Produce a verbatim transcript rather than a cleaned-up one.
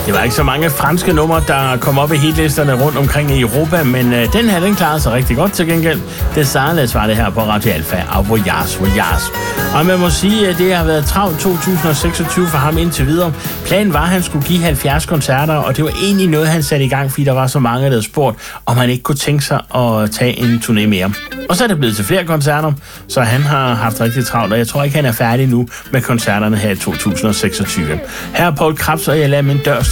Det var ikke så mange franske numre, der kom op i hitlisterne rundt omkring i Europa, men øh, den her, den klarede sig rigtig godt til gengæld. Det Sarnes var det her på Radio Alfa, og Voyage, Voyage. Og man må sige, at det har været travlt to tusind og seksogtyve for ham indtil videre. Planen var, at han skulle give halvfjerds koncerter, og det var egentlig noget, han satte i gang, fordi der var så mange, der havde spurgt, om han ikke kunne tænke sig at tage en turné mere. Og så er det blevet til flere koncerter, så han har haft rigtig travlt, og jeg tror ikke, han er færdig nu med koncerterne her i to tusind og seksogtyve. Her er Poul Krebs, og jeg lader min dør stå